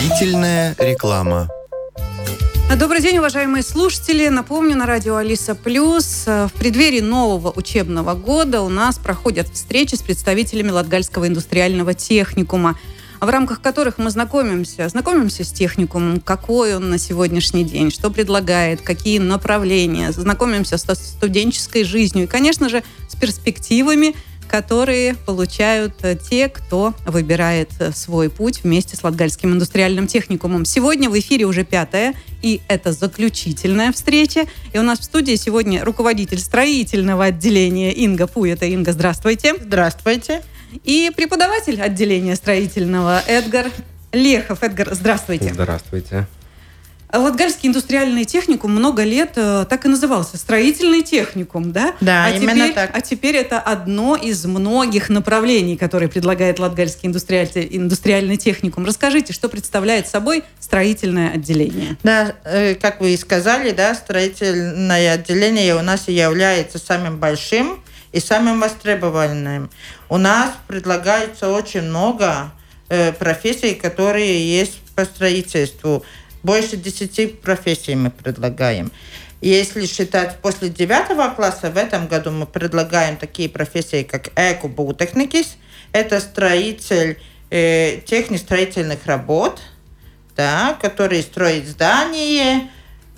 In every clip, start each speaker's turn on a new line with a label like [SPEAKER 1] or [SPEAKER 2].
[SPEAKER 1] Вступительная реклама.
[SPEAKER 2] Добрый день, уважаемые слушатели. Напомню, на радио Алиса Плюс в преддверии нового учебного года у нас проходят встречи с представителями Латгальского индустриального техникума, в рамках которых мы знакомимся с техникумом, какой он на сегодняшний день, что предлагает, какие направления, знакомимся с студенческой жизнью и, конечно же, с перспективами, которые получают те, кто выбирает свой путь вместе с Латгальским индустриальным техникумом. Сегодня в эфире уже 5-я, и это заключительная встреча. И у нас в студии сегодня руководитель строительного отделения Инга Пуета. Инга, здравствуйте.
[SPEAKER 3] Здравствуйте.
[SPEAKER 2] И преподаватель отделения строительного Эдгар Лехов. Эдгар, здравствуйте.
[SPEAKER 4] Здравствуйте.
[SPEAKER 2] Латгальский индустриальный техникум много лет так и назывался. Строительный техникум, да?
[SPEAKER 3] Да, именно так.
[SPEAKER 2] А теперь это одно из многих направлений, которые предлагает Латгальский индустриальный техникум. Расскажите, что представляет собой строительное отделение?
[SPEAKER 3] Да, как вы и сказали, да, строительное отделение у нас является самым большим и самым востребованным. У нас предлагается очень много профессий, которые есть по строительству. Больше 10 профессий мы предлагаем. Если считать после 9 класса, в этом году мы предлагаем такие профессии, как эко-būvtehnikis, это строитель техник строительных работ, да, который строит здания,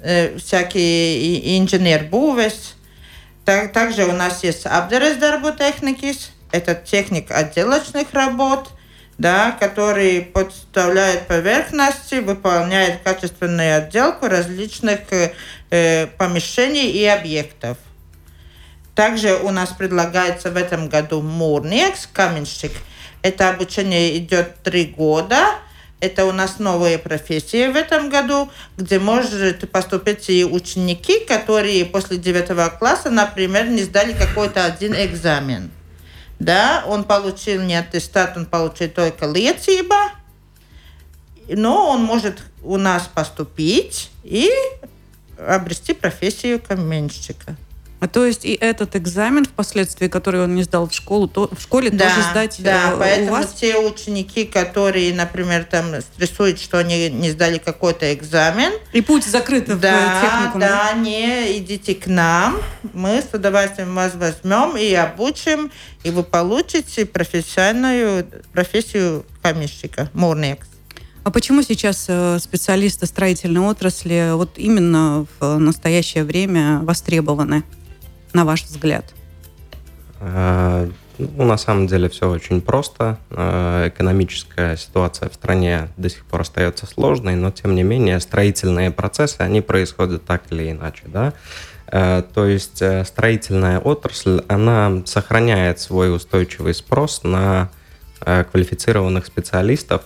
[SPEAKER 3] всякие инженер-būves. Также у нас есть apdares-darbu tehnikis, это техник отделочных работ, да, который подставляет поверхности, выполняет качественную отделку различных помещений и объектов. Также у нас предлагается в этом году mūrnieks, каменщик. Это обучение идет 3 года. Это у нас новая профессия в этом году, где может поступить и ученики, которые после 9 класса, например, не сдали какой-то один экзамен. Да, он получил не аттестат, он получил только liecība, но он может у нас поступить и обрести профессию каменщика.
[SPEAKER 2] То есть и этот экзамен впоследствии, который он не сдал в школе тоже сдать у вас?
[SPEAKER 3] Да, поэтому те ученики, которые, например, там стрессуют, что они не сдали какой-то экзамен.
[SPEAKER 2] И путь закрыт в техникум.
[SPEAKER 3] Да, не идите к нам, мы с удовольствием вас возьмем и обучим, и вы получите профессиональную профессию каменщика, mūrnieks.
[SPEAKER 2] А почему сейчас специалисты строительной отрасли вот именно в настоящее время востребованы, на ваш взгляд?
[SPEAKER 4] На самом деле все очень просто. Экономическая ситуация в стране до сих пор остается сложной, но тем не менее строительные процессы, они происходят так или иначе, да? То есть строительная отрасль, она сохраняет свой устойчивый спрос на квалифицированных специалистов,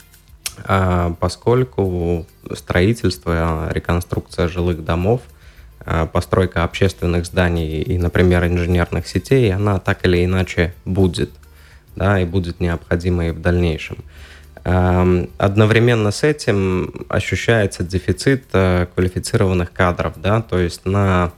[SPEAKER 4] поскольку строительство, реконструкция жилых домов, постройка общественных зданий и, например, инженерных сетей, она так или иначе будет, да, и будет необходима и в дальнейшем. Одновременно с этим ощущается дефицит квалифицированных кадров, да, то есть на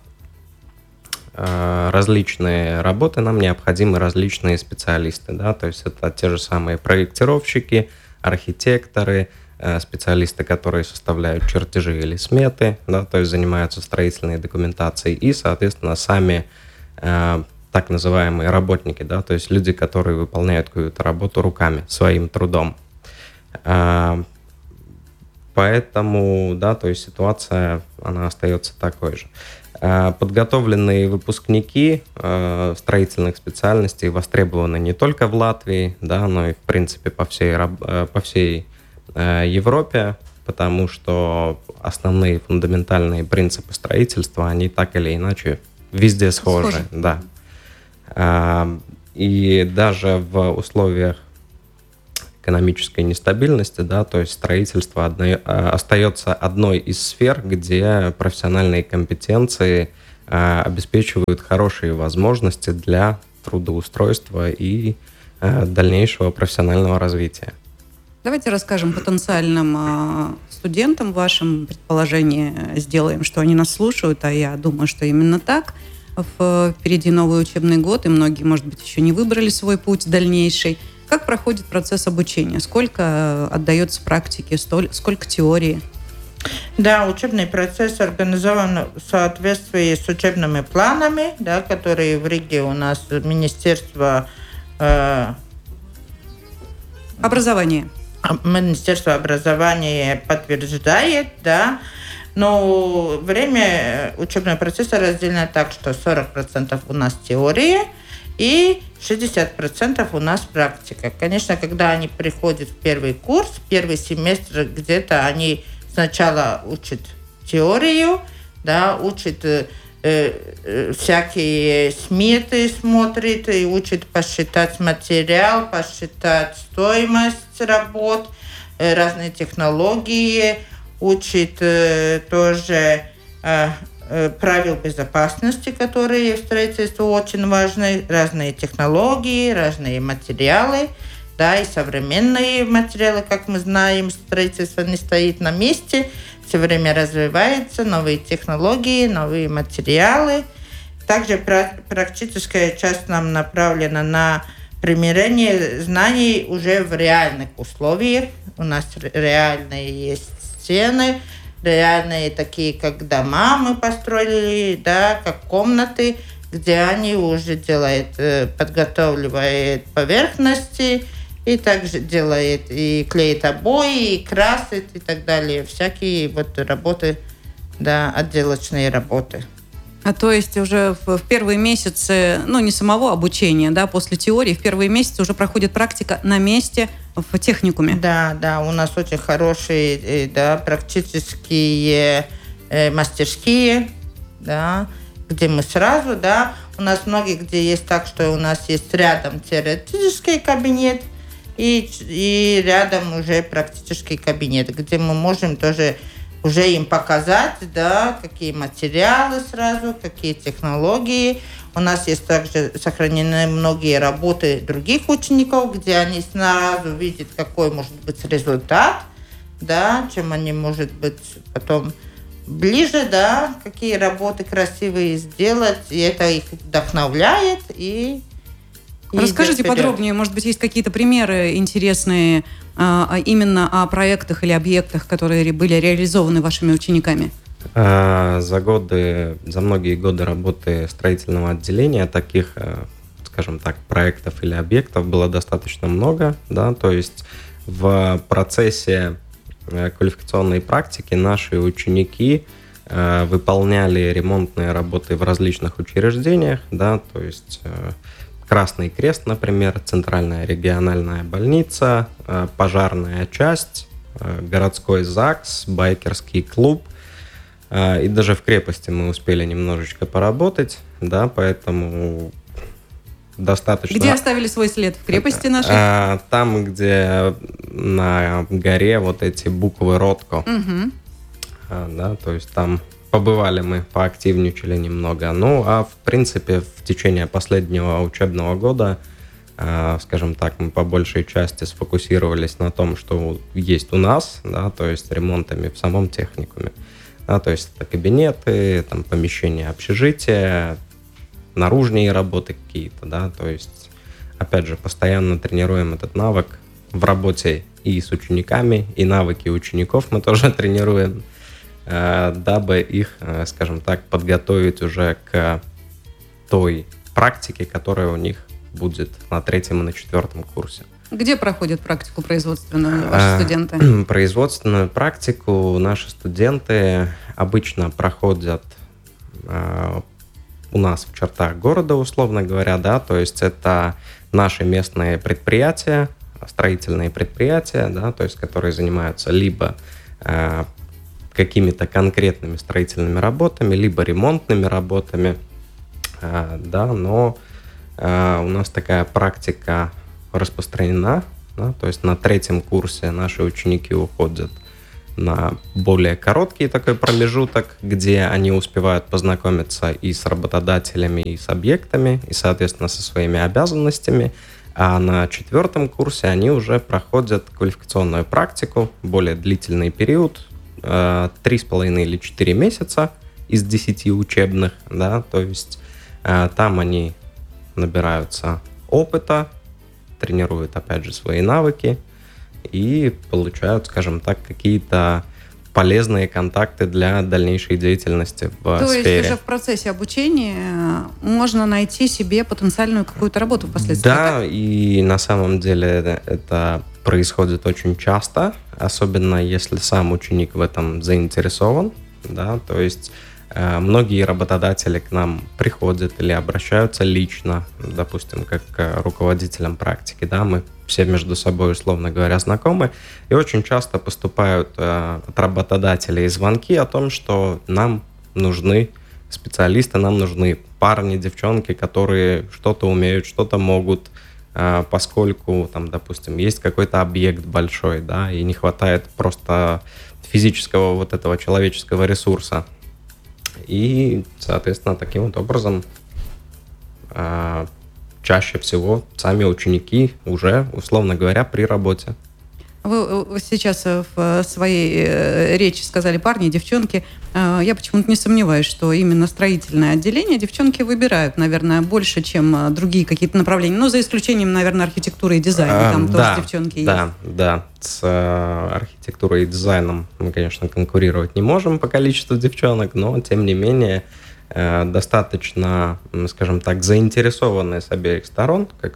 [SPEAKER 4] различные работы нам необходимы различные специалисты, да, то есть это те же самые проектировщики, архитекторы, специалисты, которые составляют чертежи или сметы, да, то есть занимаются строительной документацией, и, соответственно, сами так называемые работники, да, то есть люди, которые выполняют какую-то работу руками, своим трудом. Поэтому, да, то есть ситуация, она остается такой же. Подготовленные выпускники строительных специальностей востребованы не только в Латвии, да, но и, в принципе, по всей Европе, потому что основные фундаментальные принципы строительства, они так или иначе везде схожи. Да. И даже в условиях экономической нестабильности, да, то есть строительство остается одной из сфер, где профессиональные компетенции обеспечивают хорошие возможности для трудоустройства и дальнейшего профессионального развития.
[SPEAKER 2] Давайте расскажем потенциальным студентам вашим предположение, сделаем, что они нас слушают, а я думаю, что именно так. Впереди новый учебный год, и многие, может быть, еще не выбрали свой путь дальнейший. Как проходит процесс обучения? Сколько отдается практике, сколько теории?
[SPEAKER 3] Да, учебный процесс организован в соответствии с учебными планами, да, которые в Риге у нас Министерство Министерство образования подтверждает, да. Но время учебного процесса разделено так, что 40% у нас теория и 60% у нас практика. Конечно, когда они приходят в первый курс, первый семестр, где-то они сначала учат теорию, да, учат всякие сметы, смотрят и учат посчитать материал, посчитать стоимость работ, разные технологии, учат тоже правил безопасности, которые в строительстве очень важны, разные технологии, разные материалы, да, и современные материалы, как мы знаем, строительство не стоит на месте, все время развивается, новые технологии, новые материалы. Также практическая часть нам направлена на применение знаний уже в реальных условиях. У нас реальные есть стены, реальные такие, как дома мы построили, да, как комнаты, где они уже делают, подготавливают поверхности, и также делает и клеит обои, и красит, и так далее. Всякие вот работы, да, отделочные работы.
[SPEAKER 2] А то есть уже в первые месяцы, ну, не самого обучения, да, после теории, в первые месяцы уже проходит практика на месте в техникуме?
[SPEAKER 3] Да, у нас очень хорошие, да, практические мастерские, да, где мы сразу, да, у нас многие, где есть так, что у нас есть рядом теоретический кабинет, и рядом уже практический кабинет, где мы можем тоже уже им показать, да, какие материалы сразу, какие технологии. У нас есть также сохранены многие работы других учеников, где они сразу видят, какой может быть результат, да, чем они, может быть, потом ближе, да, какие работы красивые сделать, и это их вдохновляет, и
[SPEAKER 2] расскажите подробнее, может быть, есть какие-то примеры интересные именно о проектах или объектах, которые были реализованы вашими учениками?
[SPEAKER 4] За многие годы работы строительного отделения таких, скажем так, проектов или объектов было достаточно много, да, то есть в процессе квалификационной практики наши ученики выполняли ремонтные работы в различных учреждениях, да, то есть Красный Крест, например, Центральная региональная больница, пожарная часть, городской ЗАГС, байкерский клуб. И даже в крепости мы успели немножечко поработать, да, поэтому достаточно...
[SPEAKER 2] Где оставили свой след? В крепости нашей?
[SPEAKER 4] Там, где на горе вот эти буквы «Ротко».
[SPEAKER 2] Угу.
[SPEAKER 4] Да, то есть там побывали мы, поактивничали немного. Ну, а в принципе, в течение последнего учебного года, скажем так, мы по большей части сфокусировались на том, что есть у нас, да, то есть ремонтами в самом техникуме. Да, то есть это кабинеты, там, помещения общежития, наружные работы какие-то, да, то есть, опять же, постоянно тренируем этот навык в работе и с учениками, и навыки учеников мы тоже тренируем, дабы их, скажем так, подготовить уже к той практике, которая у них будет на 3-м и на 4-м курсе.
[SPEAKER 2] Где проходят практику производственную ваши студенты?
[SPEAKER 4] Производственную практику наши студенты обычно проходят у нас в чертах города, условно говоря, да, то есть это наши местные предприятия, строительные предприятия, да, то есть которые занимаются либо какими-то конкретными строительными работами, либо ремонтными работами, да, но у нас такая практика распространена, да, то есть на 3-м курсе наши ученики уходят на более короткий такой промежуток, где они успевают познакомиться и с работодателями, и с объектами, и, соответственно, со своими обязанностями, а на 4-м курсе они уже проходят квалификационную практику, более длительный период, 3,5 или 4 месяца из 10 учебных, да, то есть там они набираются опыта, тренируют, опять же, свои навыки и получают, скажем так, какие-то полезные контакты для дальнейшей деятельности в сфере.
[SPEAKER 2] То есть уже в процессе обучения можно найти себе потенциальную какую-то работу впоследствии?
[SPEAKER 4] Да, и на самом деле это происходит очень часто, особенно если сам ученик в этом заинтересован, да, то есть многие работодатели к нам приходят или обращаются лично, допустим, как к руководителям практики, да, мы все между собой, условно говоря, знакомы, и очень часто поступают от работодателей звонки о том, что нам нужны специалисты, нам нужны парни, девчонки, которые что-то умеют, что-то могут, поскольку, там, допустим, есть какой-то объект большой, да, и не хватает просто физического вот этого человеческого ресурса. И, соответственно, таким вот образом чаще всего сами ученики уже, условно говоря, при работе.
[SPEAKER 2] Вы сейчас в своей речи сказали парни и девчонки. Я почему-то не сомневаюсь, что именно строительное отделение девчонки выбирают, наверное, больше, чем другие какие-то направления. Ну, за исключением, наверное, архитектуры и дизайна. Там тоже девчонки есть. Да.
[SPEAKER 4] С архитектурой и дизайном мы, конечно, конкурировать не можем по количеству девчонок, но, тем не менее, достаточно, скажем так, заинтересованные с обеих сторон, как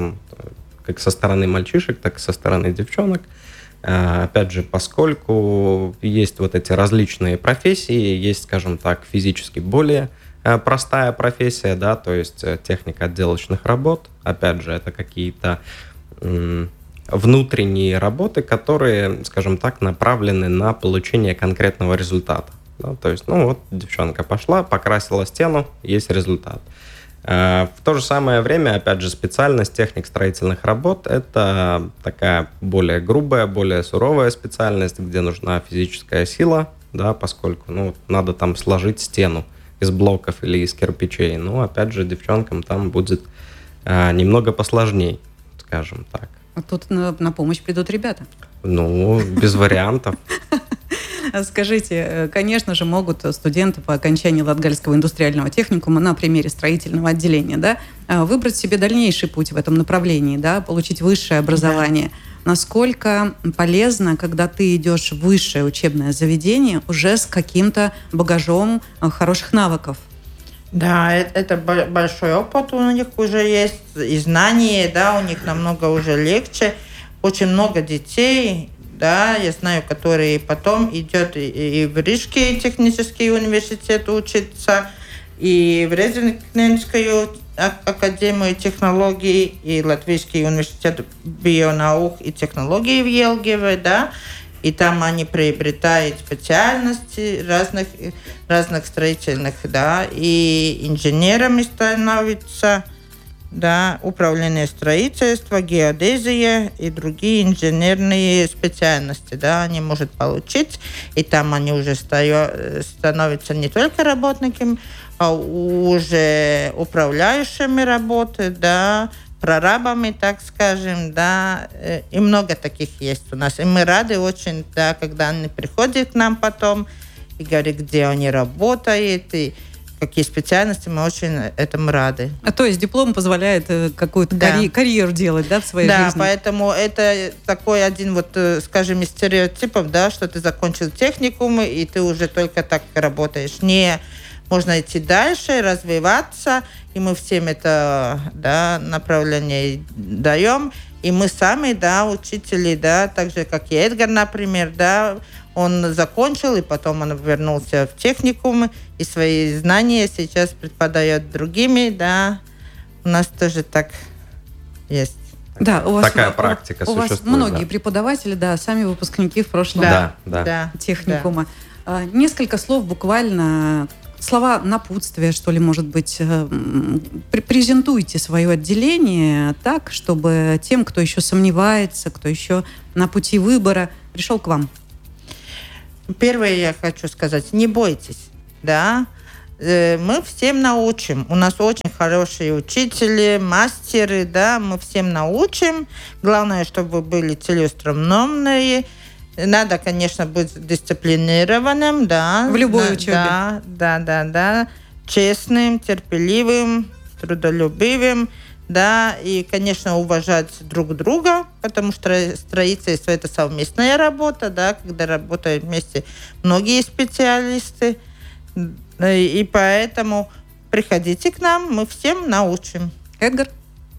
[SPEAKER 4] со стороны мальчишек, так и со стороны девчонок. Опять же, поскольку есть вот эти различные профессии, есть, скажем так, физически более простая профессия, да, то есть техника отделочных работ. Опять же, это какие-то внутренние работы, которые, скажем так, направлены на получение конкретного результата. Да, то есть, вот девчонка пошла, покрасила стену, есть результат. В то же самое время, опять же, специальность техник строительных работ – это такая более грубая, более суровая специальность, где нужна физическая сила, да, поскольку надо там сложить стену из блоков или из кирпичей. Но, опять же, девчонкам там будет немного посложней, скажем так.
[SPEAKER 2] А тут на помощь придут ребята.
[SPEAKER 4] Без вариантов.
[SPEAKER 2] Скажите, конечно же, могут студенты по окончании Латгальского индустриального техникума на примере строительного отделения, да, выбрать себе дальнейший путь в этом направлении, да, получить высшее образование. Да. Насколько полезно, когда ты идешь в высшее учебное заведение уже с каким-то багажом хороших навыков?
[SPEAKER 3] Да, это большой опыт у них уже есть, и знания, да, у них намного уже легче. Очень много детей, да, я знаю, которые потом идет и в Рижский технический университет учиться, и в Резекненскую академию технологий, и Латвийский университет бионаук и технологий в Елгеве, да, и там они приобретают специальности разных строительных, да, и инженерами становятся, да, управление строительства, геодезия и другие инженерные специальности, да, они могут получить, и там они уже становятся не только работниками, а уже управляющими работы, да, прорабами, так скажем, да, и много таких есть у нас. И мы рады очень, да, когда они приходят к нам потом и говорят, где они работают, и какие специальности, мы очень этому рады.
[SPEAKER 2] То есть диплом позволяет какую-то карьеру делать, да, в своей жизни? Да,
[SPEAKER 3] поэтому это такой один, скажем, из стереотипов, да, что ты закончил техникум, и ты уже только так работаешь. Не, можно идти дальше, развиваться, и мы всем это, да, направление даем. И мы сами, да, учители, да, так же, как и Эдгар, например, да, он закончил, и потом он вернулся в техникум, и свои знания сейчас преподает другими, да. У нас тоже так есть.
[SPEAKER 2] Да, у вас
[SPEAKER 4] такая практика существует.
[SPEAKER 2] У вас многие преподаватели, да, сами выпускники в прошлом техникума. Да. Несколько слов буквально, слова напутствия, что ли, может быть. Презентуйте свое отделение так, чтобы тем, кто еще сомневается, кто еще на пути выбора, пришел к вам.
[SPEAKER 3] Первое я хочу сказать, не бойтесь, да, мы всем научим, у нас очень хорошие учители, мастеры, да, мы всем научим, главное, чтобы вы были целеустремленные, надо, конечно, быть дисциплинированным, да.
[SPEAKER 2] В любой учебе.
[SPEAKER 3] Да, честным, терпеливым, трудолюбивым, да, и, конечно, уважать друг друга, потому что строительство – это совместная работа, да, когда работают вместе многие специалисты, и поэтому приходите к нам, мы всем научим.
[SPEAKER 2] Эдгар?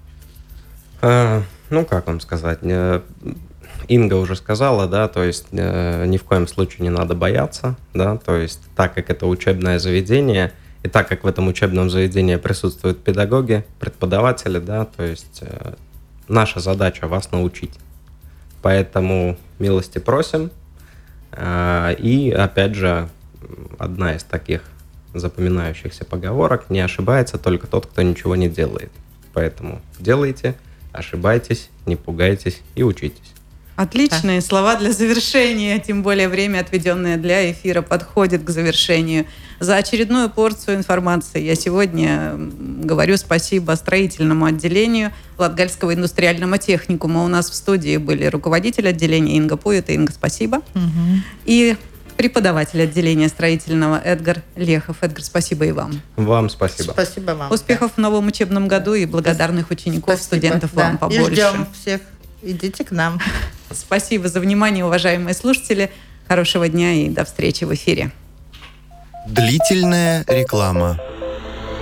[SPEAKER 4] Как вам сказать? Инга уже сказала, да, то есть ни в коем случае не надо бояться, да, то есть так как это учебное заведение, и так как в этом учебном заведении присутствуют педагоги, преподаватели, да, то есть наша задача вас научить. Поэтому милости просим. И опять же, одна из таких запоминающихся поговорок: не ошибается только тот, кто ничего не делает. Поэтому делайте, ошибайтесь, не пугайтесь и учитесь.
[SPEAKER 2] Отличные слова для завершения, тем более время, отведенное для эфира, подходит к завершению. За очередную порцию информации я сегодня говорю спасибо строительному отделению Латгальского индустриального техникума. У нас в студии были руководитель отделения Инга Пуэта. Инга, спасибо. И преподаватель отделения строительного Эдгар Лехов. Эдгар, спасибо и вам.
[SPEAKER 4] Вам спасибо.
[SPEAKER 3] Спасибо вам.
[SPEAKER 2] Успехов в новом учебном году и благодарных учеников, студентов вам побольше.
[SPEAKER 3] И ждем всех. Идите к нам.
[SPEAKER 2] Спасибо за внимание, уважаемые слушатели. Хорошего дня и до встречи в эфире.
[SPEAKER 1] Длительная реклама.